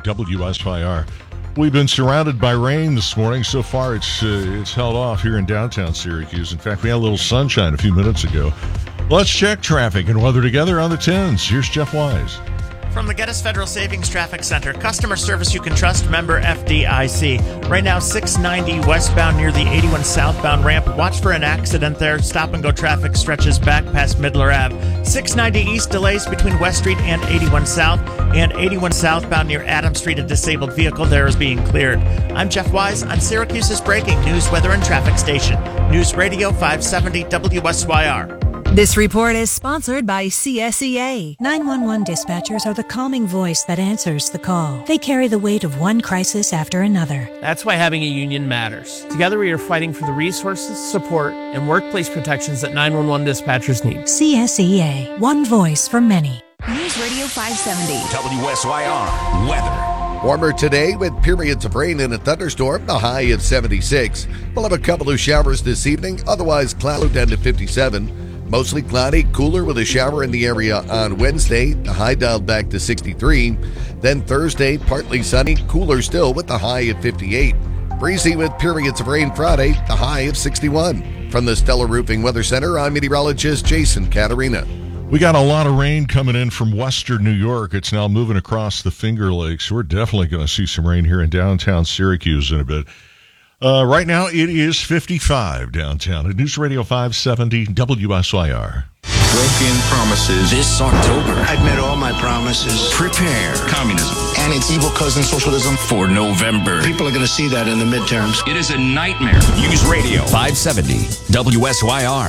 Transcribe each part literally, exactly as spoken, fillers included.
W S Y R. We've been surrounded by rain this morning. So far, it's uh, it's held off here in downtown Syracuse. In fact, we had a little sunshine a few minutes ago. Let's check traffic and weather together on the tens. Here's Jeff Wise. From the Geddes Federal Savings Traffic Center, customer service you can trust, member F D I C. Right now, six ninety westbound near the eighty-one southbound ramp. Watch for an accident there. Stop and go traffic stretches back past Midler Avenue. six ninety east delays between West Street and eighty-one South. And eighty-one southbound near Adams Street, a disabled vehicle there is being cleared. I'm Jeff Wise on Syracuse's breaking news, weather, and traffic station. News Radio five seventy W S Y R. This report is sponsored by C S E A. nine one one dispatchers are the calming voice that answers the call. They carry the weight of one crisis after another. That's why having a union matters. Together we are fighting for the resources, support, and workplace protections that nine one one dispatchers need. C S E A. One voice for many. News Radio five seventy. W S Y R. Weather. Warmer today with periods of rain and a thunderstorm, a high of seventy-six. We'll have a couple of showers this evening, otherwise cloudy down to fifty-seven. Mostly cloudy, cooler with a shower in the area on Wednesday, the high dialed back to sixty-three. Then Thursday, partly sunny, cooler still with the high at fifty-eight. Breezy with periods of rain Friday, the high of sixty-one. From the Stellar Roofing Weather Center, I'm meteorologist Jason Caterina. We got a lot of rain coming in from western New York. It's now moving across the Finger Lakes. We're definitely going to see some rain here in downtown Syracuse in a bit. Uh, right now, it is fifty-five downtown at News Radio five seventy W S Y R. Broken promises. This October. I've met all my promises. Prepare. Communism. And its evil cousin, socialism. For November. People are going to see that in the midterms. It is a nightmare. News Radio five seventy W S Y R.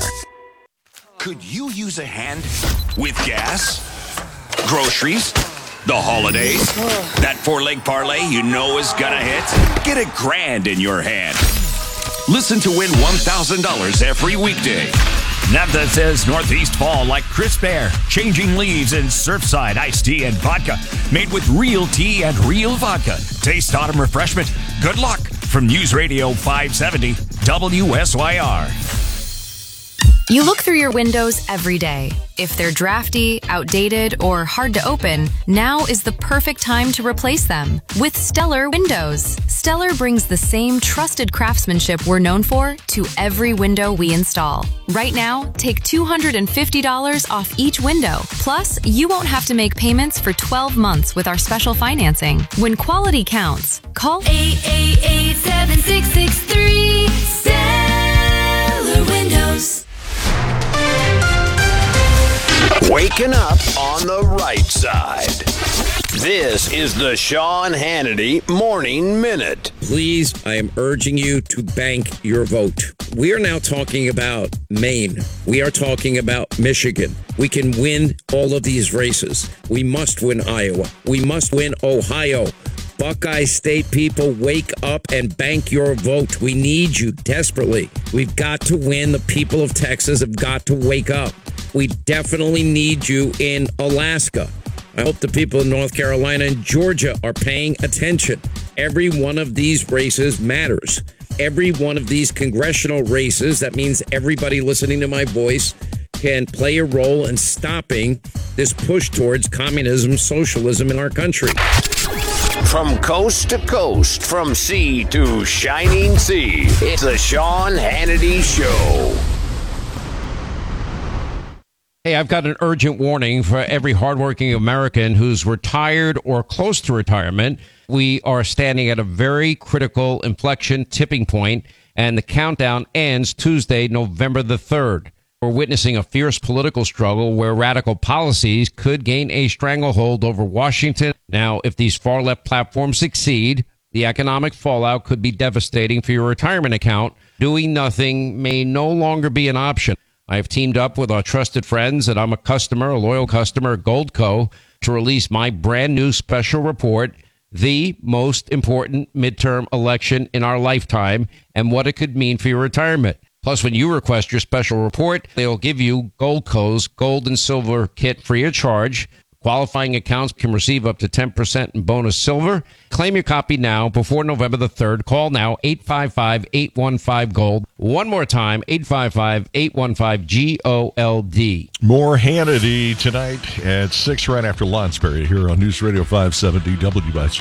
Could you use a hand with gas, groceries, the holidays? That four-leg parlay you know is gonna hit? Get a grand in your hand. Listen to win one thousand dollars every weekday. Navda says Northeast Fall like crisp air, changing leaves in Surfside iced tea and vodka, made with real tea and real vodka. Taste autumn refreshment. Good luck from News Radio five seventy W S Y R. You look through your windows every day. If they're drafty, outdated, or hard to open, now is the perfect time to replace them with Stellar Windows. Stellar brings the same trusted craftsmanship we're known for to every window we install. Right now, take two hundred fifty dollars off each window. Plus, you won't have to make payments for twelve months with our special financing. When quality counts, call eight eight eight, seven six six three. Stellar Windows. Waking up on the right side. This is the Sean Hannity Morning Minute. Please, I am urging you to bank your vote. We are now talking about Maine. We are talking about Michigan. We can win all of these races. We must win Iowa. We must win Ohio. Buckeye State people, wake up and bank your vote. We need you desperately. We've got to win. The people of Texas have got to wake up. We definitely need you in Alaska. I hope the people in North Carolina and Georgia are paying attention. Every one of these races matters. Every one of these congressional races, that means everybody listening to my voice can play a role in stopping this push towards communism, socialism in our country. From coast to coast, from sea to shining sea, it's the Sean Hannity Show. Hey, I've got an urgent warning for every hardworking American who's retired or close to retirement. We are standing at a very critical inflection tipping point, and the countdown ends Tuesday, November the third. We're witnessing a fierce political struggle where radical policies could gain a stranglehold over Washington. Now, if these far-left platforms succeed, the economic fallout could be devastating for your retirement account. Doing nothing may no longer be an option. I have teamed up with our trusted friends, and I'm a customer, a loyal customer, Goldco, to release my brand new special report, The Most Important Midterm Election in Our Lifetime, and what it could mean for your retirement. Plus, when you request your special report, they'll give you Goldco's Gold and Silver Kit free of charge. Qualifying accounts can receive up to ten percent in bonus silver. Claim your copy now before November the third. Call now, eight five five, eight one five, GOLD. One more time, eight five five, eight one five, G O L D. More Hannity tonight at six right after Lonsberry here on News Radio five seventy W S